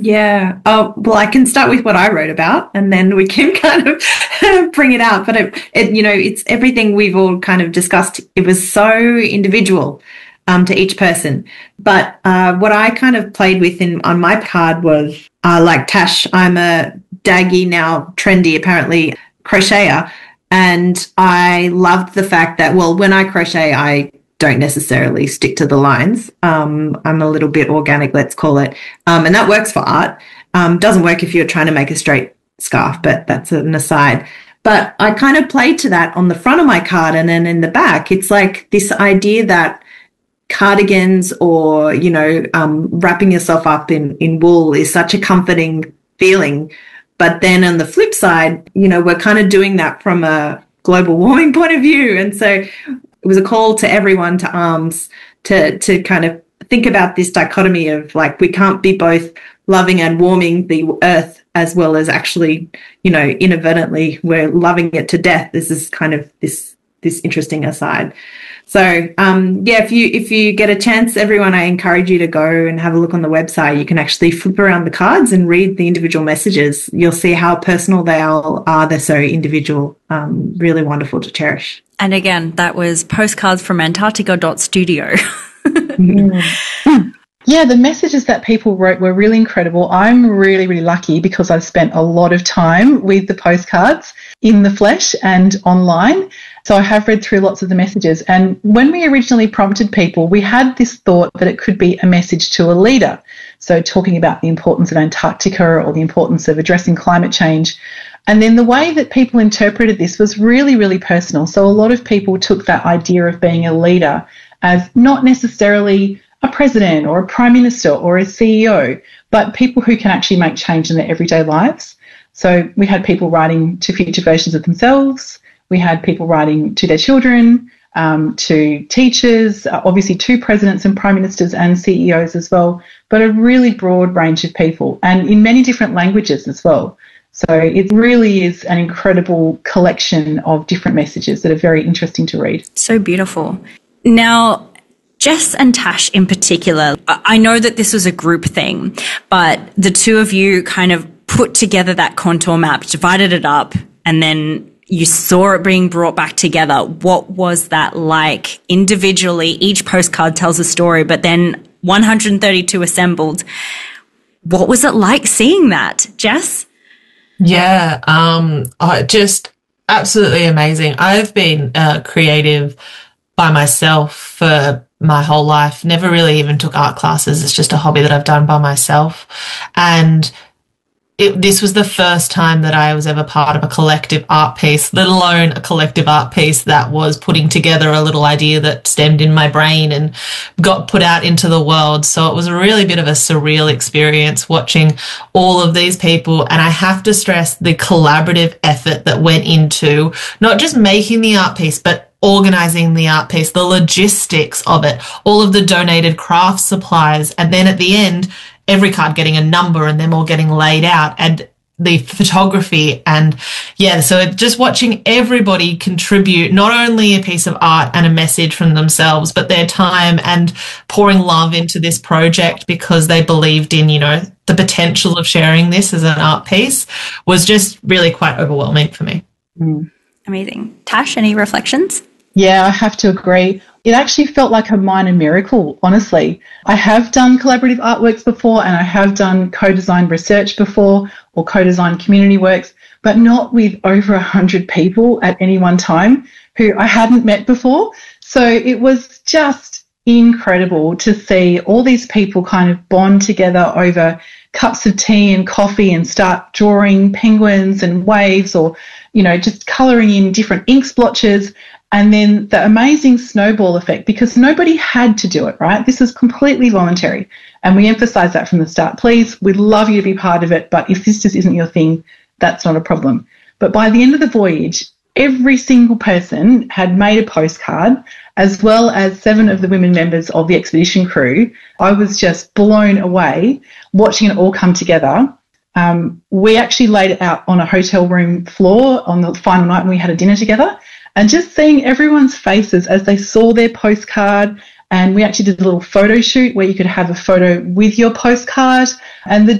Yeah. Oh, well, I can start with what I wrote about and then we can kind of bring it out. But it's everything we've all kind of discussed. It was so individual, to each person. But, what I kind of played with on my card was, like Tash, I'm a daggy, now trendy, apparently, crocheter. And I loved the fact that, well, when I crochet, I don't necessarily stick to the lines. I'm a little bit organic, let's call it. And that works for art. Doesn't work if you're trying to make a straight scarf, but that's an aside. But I kind of played to that on the front of my card, and then in the back, it's like this idea that cardigans or, wrapping yourself up in wool is such a comforting feeling. But then on the flip side, we're kind of doing that from a global warming point of view. And so it was a call to everyone to arms to kind of think about this dichotomy of, like, we can't be both loving and warming the earth as well as actually, inadvertently we're loving it to death. This is kind of this interesting aside. So, if you get a chance, everyone, I encourage you to go and have a look on the website. You can actually flip around the cards and read the individual messages. You'll see how personal they all are. They're so individual, really wonderful to cherish. And again, that was postcards from Antarctica.studio. Yeah, the messages that people wrote were really incredible. I'm really, really lucky because I've spent a lot of time with the postcards in the flesh and online. So I have read through lots of the messages. And when we originally prompted people, we had this thought that it could be a message to a leader. So talking about the importance of Antarctica or the importance of addressing climate change. And then the way that people interpreted this was really, really personal. So a lot of people took that idea of being a leader as not necessarily a president or a prime minister or a CEO, but people who can actually make change in their everyday lives. So we had people writing to future versions of themselves. We had people writing to their children, to teachers, obviously to presidents and prime ministers and CEOs as well, but a really broad range of people and in many different languages as well. So it really is an incredible collection of different messages that are very interesting to read. So beautiful. Now, Jess and Tash in particular, I know that this was a group thing, but the two of you kind of put together that contour map, divided it up, and then you saw it being brought back together. What was that like individually? Each postcard tells a story, but then 132 assembled. What was it like seeing that, Jess? Yeah, just absolutely amazing. I've been creative by myself for my whole life, never really even took art classes. It's just a hobby that I've done by myself. And this was the first time that I was ever part of a collective art piece, let alone a collective art piece that was putting together a little idea that stemmed in my brain and got put out into the world. So it was a really bit of a surreal experience watching all of these people. And I have to stress the collaborative effort that went into not just making the art piece, but organising the art piece, the logistics of it, all of the donated craft supplies, and then at the end, every card getting a number and them all getting laid out, and the photography. And yeah, so just watching everybody contribute not only a piece of art and a message from themselves, but their time and pouring love into this project because they believed in, the potential of sharing this as an art piece was just really quite overwhelming for me. Amazing. Tash, any reflections? Yeah, I have to agree. It actually felt like a minor miracle, honestly. I have done collaborative artworks before and I have done co-design research before or co-design community works, but not with over 100 people at any one time who I hadn't met before. So it was just incredible to see all these people kind of bond together over cups of tea and coffee and start drawing penguins and waves or, just colouring in different ink splotches. And then the amazing snowball effect, because nobody had to do it, right? This is completely voluntary. And we emphasise that from the start. Please, we'd love you to be part of it, but if this just isn't your thing, that's not a problem. But by the end of the voyage, every single person had made a postcard, as well as 7 of the women members of the expedition crew. I was just blown away watching it all come together. We actually laid it out on a hotel room floor on the final night when we had a dinner together. And just seeing everyone's faces as they saw their postcard, and we actually did a little photo shoot where you could have a photo with your postcard, and the